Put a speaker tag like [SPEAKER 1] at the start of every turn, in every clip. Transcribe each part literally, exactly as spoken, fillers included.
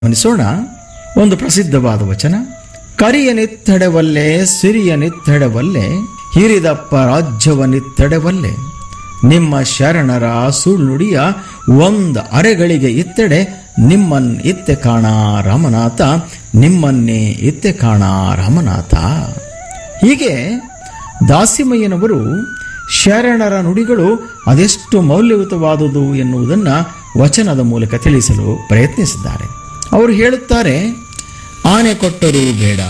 [SPEAKER 1] ಗಮನಿಸೋಣ. ಒಂದು ಪ್ರಸಿದ್ಧವಾದ ವಚನ. ಕರಿಯನಿತ್ತಡೆವಲ್ಲೆ ಸಿರಿಯನಿತ್ತಡೆವಲ್ಲೆ ಹಿರಿದಪ್ಪ ರಾಜ್ಯವನಿತ್ತಡೆವಲ್ಲೆ ನಿಮ್ಮ ಶರಣರ ಸುಳ್ಳುಡಿಯ ಒಂದ ಅರೆಗಳಿಗೆ ಇತ್ತೆಡೆ ನಿಮ್ಮನ್ ಇತ್ತೆ ಕಾಣ ರಾಮನಾಥ ನಿಮ್ಮನ್ನೇ ಇತ್ತೆ ಕಾಣ ರಾಮನಾಥ. ಹೀಗೆ ದಾಸಿಮಯ್ಯನವರು ಶರಣರ ನುಡಿಗಳು ಅದೆಷ್ಟು ಮೌಲ್ಯಯುತವಾದುದು ಎನ್ನುವುದನ್ನು ವಚನದ ಮೂಲಕ ತಿಳಿಸಲು ಪ್ರಯತ್ನಿಸಿದ್ದಾರೆ. ಅವರು ಹೇಳುತ್ತಾರೆ, ಆನೆ ಕೊಟ್ಟರೂ ಬೇಡ.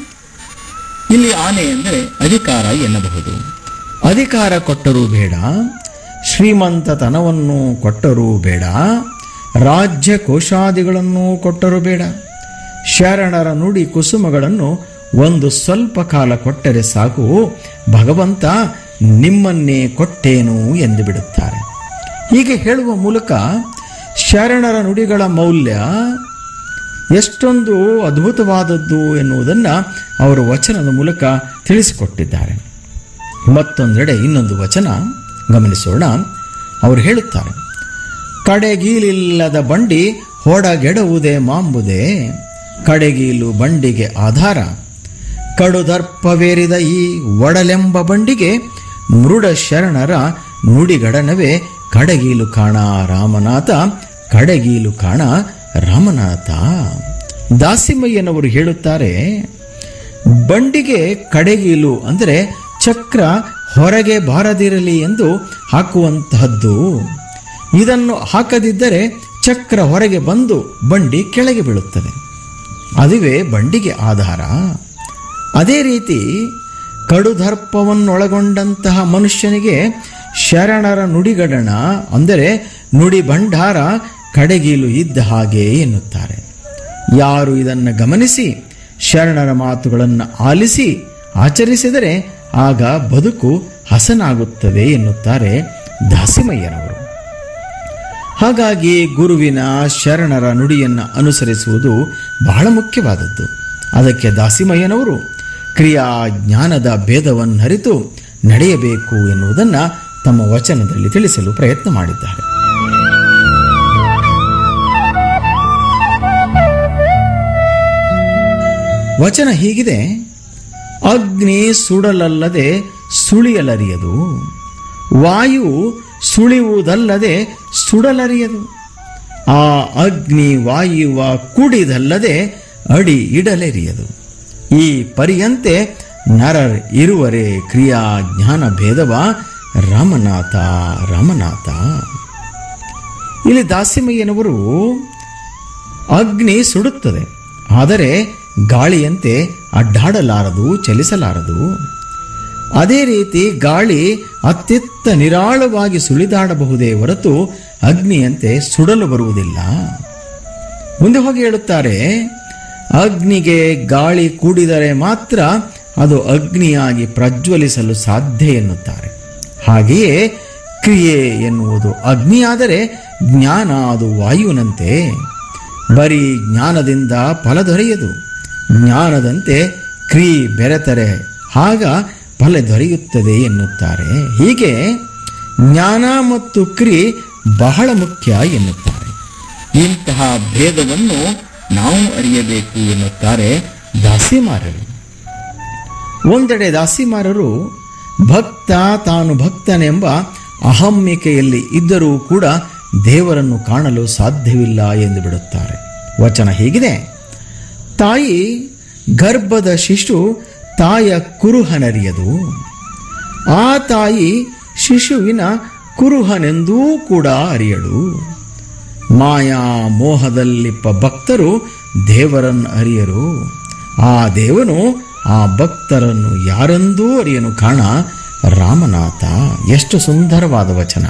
[SPEAKER 1] ಇಲ್ಲಿ ಆನೆ ಎಂದರೆ ಅಧಿಕಾರ ಎನ್ನಬಹುದು. ಅಧಿಕಾರ ಕೊಟ್ಟರೂ ಬೇಡ, ಶ್ರೀಮಂತತನವನ್ನು ಕೊಟ್ಟರೂ ಬೇಡ, ರಾಜ್ಯ ಕೋಶಾದಿಗಳನ್ನು ಕೊಟ್ಟರೂ ಬೇಡ. ಶರಣರ ನುಡಿ ಕುಸುಮಗಳನ್ನು ಒಂದು ಸ್ವಲ್ಪ ಕಾಲ ಕೊಟ್ಟರೆ ಸಾಕು, ಭಗವಂತ ನಿಮ್ಮನ್ನೇ ಕೊಟ್ಟೇನು ಎಂದು ಬಿಡುತ್ತಾರೆ. ಹೀಗೆ ಹೇಳುವ ಮೂಲಕ ಶರಣರ ನುಡಿಗಳ ಮೌಲ್ಯ ಎಷ್ಟೊಂದು ಅದ್ಭುತವಾದದ್ದು ಎನ್ನುವುದನ್ನು ಅವರು ವಚನದ ಮೂಲಕ ತಿಳಿಸಿಕೊಟ್ಟಿದ್ದಾರೆ. ಮತ್ತೊಂದೆಡೆ ಇನ್ನೊಂದು ವಚನ ಗಮನಿಸೋಣ. ಅವರು ಹೇಳುತ್ತಾರೆ, ಕಡೆಗೀಲಿಲ್ಲದ ಬಂಡಿ ಹೊಡಗೆಡುವುದೇ ಮಾಂಬುದೇ, ಕಡೆಗೀಲು ಬಂಡಿಗೆ ಆಧಾರ, ಕಡುದರ್ಪವೇರಿದ ಈ ಒಡಲೆಂಬ ಬಂಡಿಗೆ ಮೃಡ ಶರಣರ ನುಡಿಗಡನವೇ ಕಡೆಗೀಲು ಕಾಣ ರಾಮನಾಥ ಕಡೆಗೀಲು ಕಾಣ ರಾಮನಾಥ. ದಾಸಿಮಯ್ಯನವರು ಹೇಳುತ್ತಾರೆ, ಬಂಡಿಗೆ ಕಡೆಗೀಲು ಅಂದರೆ ಚಕ್ರ ಹೊರಗೆ ಬಾರದಿರಲಿ ಎಂದು ಹಾಕುವಂತಹದ್ದು. ಇದನ್ನು ಹಾಕದಿದ್ದರೆ ಚಕ್ರ ಹೊರಗೆ ಬಂದು ಬಂಡಿ ಕೆಳಗೆ ಬೀಳುತ್ತದೆ. ಅದುವೇ ಬಂಡಿಗೆ ಆಧಾರ. ಅದೇ ರೀತಿ ಕಡುದರ್ಪವನ್ನೊಳಗೊಂಡಂತಹ ಮನುಷ್ಯನಿಗೆ ಶರಣರ ನುಡಿಗಡಣ ಅಂದರೆ ನುಡಿ ಭಂಡಾರ ಕಡೆಗೀಲು ಇದ್ದ ಹಾಗೆ ಎನ್ನುತ್ತಾರೆ. ಯಾರು ಇದನ್ನು ಗಮನಿಸಿ ಶರಣರ ಮಾತುಗಳನ್ನು ಆಲಿಸಿ ಆಚರಿಸಿದರೆ ಆಗ ಬದುಕು ಹಸನಾಗುತ್ತದೆ ಎನ್ನುತ್ತಾರೆ ದಾಸಿಮಯ್ಯನವರು. ಹಾಗಾಗಿ ಗುರುವಿನ ಶರಣರ ನುಡಿಯನ್ನು ಅನುಸರಿಸುವುದು ಬಹಳ ಮುಖ್ಯವಾದದ್ದು. ಅದಕ್ಕೆ ದಾಸಿಮಯ್ಯನವರು ಕ್ರಿಯಾ ಜ್ಞಾನದ ಭೇದವನ್ನು ಅರಿತು ನಡೆಯಬೇಕು ಎನ್ನುವುದನ್ನು ತಮ್ಮ ವಚನದಲ್ಲಿ ತಿಳಿಸಲು ಪ್ರಯತ್ನ ಮಾಡಿದ್ದಾರೆ. ವಚನ ಹೀಗಿದೆ: ಅಗ್ನಿ ಸುಡಲಲ್ಲದೆ ಸುಳಿಯಲರಿಯದು, ವಾಯು ಸುಳಿಯುವುದಲ್ಲದೆ ಸುಡಲರಿಯದು, ಆ ಅಗ್ನಿ ವಾಯುವ ಕುಡಿದಲ್ಲದೆ ಅಡಿ ಇಡಲೆರಿಯದು. ಈ ಪರಿಯಂತೆ ನರರ್ ಇರುವರೆ ಕ್ರಿಯಾ ಜ್ಞಾನ ಭೇದವ ರಾಮನಾಥ ರಾಮನಾಥ. ಇಲ್ಲಿ ದಾಸಿಮಯ್ಯನವರು ಅಗ್ನಿ ಸುಡುತ್ತದೆ, ಆದರೆ ಗಾಳಿಯಂತೆ ಅಡ್ಡಾಡಲಾರದು, ಚಲಿಸಲಾರದು. ಅದೇ ರೀತಿ ಗಾಳಿ ಅತ್ಯಂತ ನಿರಾಳವಾಗಿ ಸುಳಿದಾಡಬಹುದೇ ಹೊರತು ಅಗ್ನಿಯಂತೆ ಸುಡಲು ಬರುವುದಿಲ್ಲ. ಮುಂದೆ ಹೋಗಿ ಹೇಳುತ್ತಾರೆ, ಅಗ್ನಿಗೆ ಗಾಳಿ ಕೂಡಿದರೆ ಮಾತ್ರ ಅದು ಅಗ್ನಿಯಾಗಿ ಪ್ರಜ್ವಲಿಸಲು ಸಾಧ್ಯ ಎನ್ನುತ್ತಾರೆ. ಹಾಗೆಯೇ ಕ್ರಿಯೆ ಎನ್ನುವುದು ಅಗ್ನಿಯಾದರೆ ಜ್ಞಾನ ಅದು ವಾಯುವಿನಂತೆ. ಬರೀ ಜ್ಞಾನದಿಂದ ಫಲ ದೊರೆಯದು, ಜ್ಞಾನದಂತೆ ಕ್ರಿಯೆ ಬೆರೆತರೆ ಆಗ ಫಲ ದೊರೆಯುತ್ತದೆ ಎನ್ನುತ್ತಾರೆ. ಹೀಗೆ ಜ್ಞಾನ ಮತ್ತು ಕ್ರಿಯೆ ಬಹಳ ಮುಖ್ಯ ಎನ್ನುತ್ತಾರೆ. ಇಂತಹ ಭೇದವನ್ನು ನಾವು ಅರಿಯಬೇಕು ಎನ್ನುತ್ತಾರೆ ದಾಸಿಮಾರರು. ಒಂದೆಡೆ ದಾಸಿಮಾರರು ಭಕ್ತ ತಾನು ಭಕ್ತನೆಂಬ ಅಹಮ್ಮಿಕೆಯಲ್ಲಿ ಇದ್ದರೂ ಕೂಡ ದೇವರನ್ನು ಕಾಣಲು ಸಾಧ್ಯವಿಲ್ಲ ಎಂದು ಬಿಡುತ್ತಾರೆ. ವಚನ ಹೀಗಿದೆ: ತಾಯಿ ಗರ್ಭದ ಶಿಶು ತಾಯ ಕುರುಹನರಿಯದು, ಆ ತಾಯಿ ಶಿಶುವಿನ ಕುರುಹನೆಂದೂ ಕೂಡ ಅರಿಯಳು. ಮಾಯಾ ಮೋಹದಲ್ಲಿಪ್ಪ ಭಕ್ತರು ದೇವರನ್ನು ಅರಿಯರು, ಆ ದೇವನು ಆ ಭಕ್ತರನ್ನು ಯಾರೆಂದೂ ಅರಿಯನು ಕಾಣ ರಾಮನಾಥ. ಎಷ್ಟು ಸುಂದರವಾದ ವಚನ.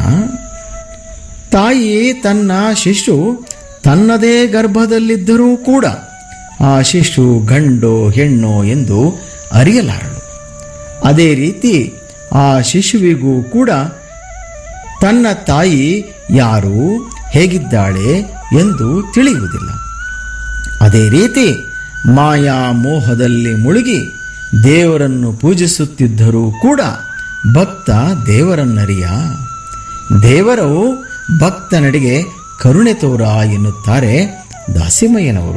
[SPEAKER 1] ತಾಯಿ ತನ್ನ ಶಿಶು ತನ್ನದೇ ಗರ್ಭದಲ್ಲಿದ್ದರೂ ಕೂಡ ಆ ಶಿಶು ಗಂಡೋ ಹೆಣ್ಣೋ ಎಂದು ಅರಿಯಲಾರಳು. ಅದೇ ರೀತಿ ಆ ಶಿಶುವಿಗೂ ಕೂಡ ತನ್ನ ತಾಯಿ ಯಾರು, ಹೇಗಿದ್ದಾಳೆ ಎಂದು ತಿಳಿಯುವುದಿಲ್ಲ. ಅದೇ ರೀತಿ ಮಾಯಾ ಮೋಹದಲ್ಲಿ ಮುಳುಗಿ ದೇವರನ್ನು ಪೂಜಿಸುತ್ತಿದ್ದರೂ ಕೂಡ ಭಕ್ತ ದೇವರನ್ನರಿಯ. ದೇವರು ಭಕ್ತನಡೆಗೆ ಕರುಣೆ ತೋರ ಎನ್ನುತ್ತಾರೆ ದಾಸಿಮಯ್ಯನವರು